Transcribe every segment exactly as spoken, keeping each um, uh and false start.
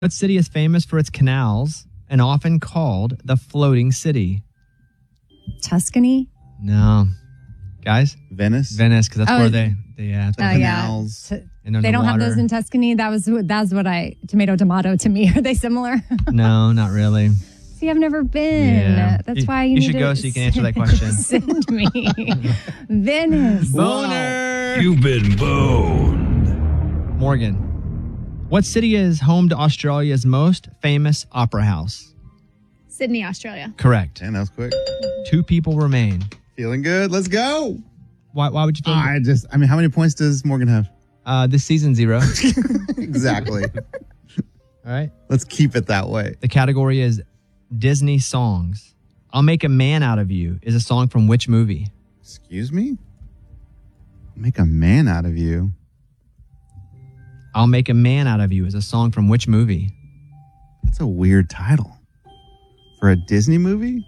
What city is famous for its canals and often called the floating city? Tuscany? No. Guys? Venice? Venice, because that's Oh, where they, they yeah, that's Oh, where yeah. Canals. T- and there's They the don't have water. those in Tuscany. That was that's what I tomato tomato to me. Are they similar? No, not really. See, I've never been. Yeah. That's You- why you, you need should to go so you can answer that question. Send me Venice. Boner! You've been boned. Morgan. What city is home to Australia's most famous opera house? Sydney, Australia. Correct. Damn, that was quick. Two people remain. Feeling good. Let's go. Why, why would you feel I just, I mean, how many points does Morgan have? Uh, this season, zero. Exactly. All right. Let's keep it that way. The category is Disney songs. I'll Make a Man Out of You is a song from which movie? Excuse me? Make a man out of you. I'll Make a Man Out of You is a song from which movie? That's a weird title. For a Disney movie?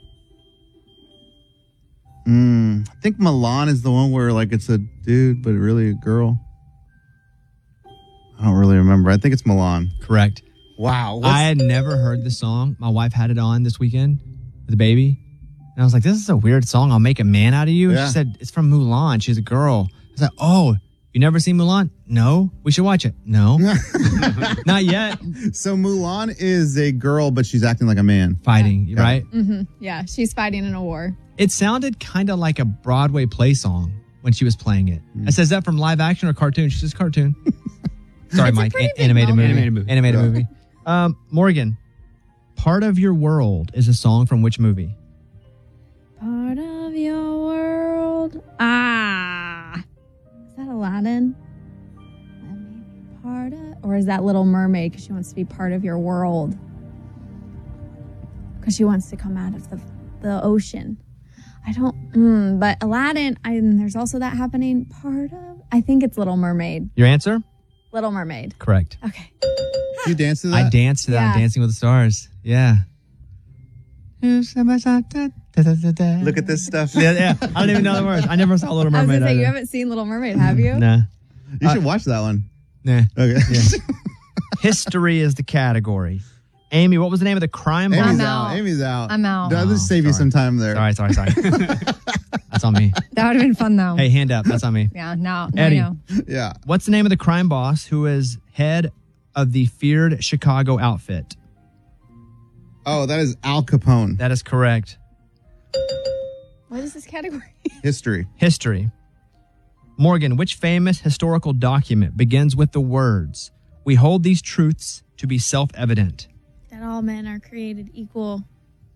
Mm, I think Milan is the one where like it's a dude, but really a girl. I don't really remember. I think it's Milan. Correct. Wow. I had never heard the song. My wife had it on this weekend with the baby. And I was like, this is a weird song. I'll Make a Man Out of You. And Yeah. she said, it's from Mulan. She's a girl. I was like, oh, you never seen Mulan? No. We should watch it. No. Not yet. So Mulan is a girl, but she's acting like a man. Fighting, Yeah. right? Mm-hmm. Yeah, she's fighting in a war. It sounded kind of like a Broadway play song when she was playing it. I said, is that from live action or cartoon? She says cartoon. Sorry, It's a Mike. pretty A- big animated movie. moment. Animated movie. Animated Yeah. movie. Um, Morgan, Part of Your World is a song from which movie? Part of your world. Ah. Is that Aladdin? Let me be part of. Or is that Little Mermaid because she wants to be part of your world? Because she wants to come out of the, the ocean. I don't. Mm, but Aladdin, I, and there's also that happening. Part of. I think it's Little Mermaid. Your answer? Little Mermaid. Correct. Okay. You dance to that? I danced to that on Yeah. Dancing with the Stars. Yeah. Look Look at this stuff. Yeah, yeah. I don't even know the words. I never saw Little I was Mermaid. gonna say you either. haven't seen Little Mermaid, have you? Nah. You should watch that one. Nah. Okay. History is the category. Amy, what was the name of the crime Amy's boss? I'm out. out. Amy's out. I'm out. No, let's Oh, save you sorry. some time there. Sorry, sorry, sorry. That's on me. That would have been fun though. Hey, hand up. That's on me. Yeah, now, now Eddie. I know. Yeah. What's the name of the crime boss who is head of the feared Chicago outfit? Oh, that is Al Capone. That is correct. What is this category? History. History. Morgan, which famous historical document begins with the words, "We hold these truths to be self-evident"? That all men are created equal.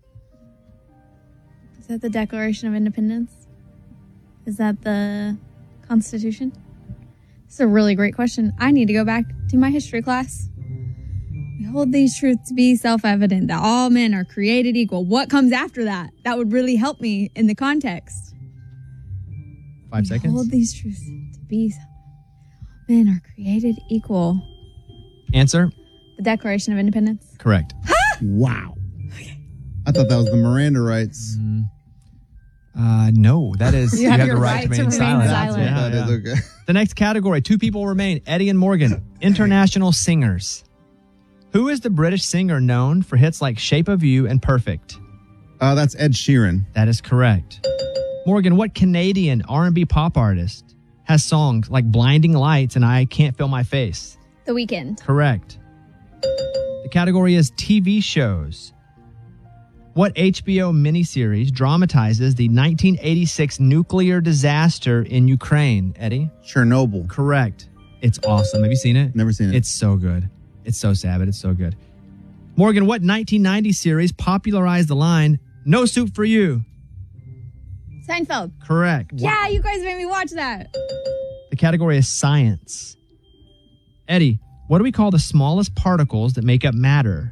Is that the Declaration of Independence? Is that the Constitution? This is a really great question. I need to go back to my history class. We hold these truths to be self-evident that all men are created equal. What comes after that? That would really help me in the context. Five We seconds. hold these truths to be self- men are created equal. Answer? The Declaration of Independence. Correct. Wow. I thought that was the Miranda rights. Uh, no, that is You have your right to remain silent. silent. Yeah, That yeah. is okay. The next category, two people remain, Eddie and Morgan, international singers. Who is the British singer known for hits like Shape of You and Perfect? Uh, that's Ed Sheeran. That is correct. Morgan, what Canadian R and B pop artist has songs like Blinding Lights and I Can't Feel My Face? The Weeknd. Correct. The category is T V shows. What H B O miniseries dramatizes the nineteen eighty-six nuclear disaster in Ukraine, Eddie? Chernobyl. Correct. It's awesome. Have you seen it? Never seen it. It's so good. It's so sad, but it's so good. Morgan, what nineteen ninety series popularized the line, "No soup for you"? Seinfeld. Correct. Yeah, you guys made me watch that. The category is science. Eddie, what do we call the smallest particles that make up matter?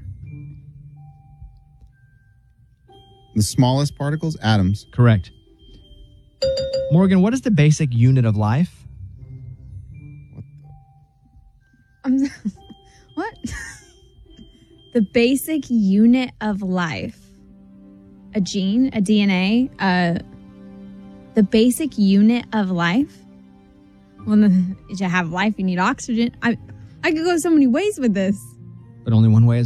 The smallest particles, atoms. Correct. Morgan, what is the basic unit of life? I'm, what? The basic unit of life. A gene, a D N A, uh, the basic unit of life. Well, to have life, you need oxygen. I, I could go so many ways with this. but only one way is